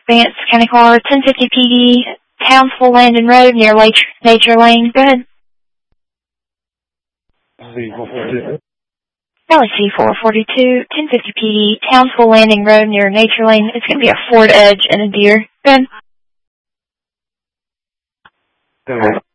Vance County Car, 1050 PD, Townsville Landing Road near Nature Lane. Go ahead. LC 442, 1050 PD, Townsville Landing Road near Nature Lane. It's going to be a Ford Edge and a Deer. Go ahead.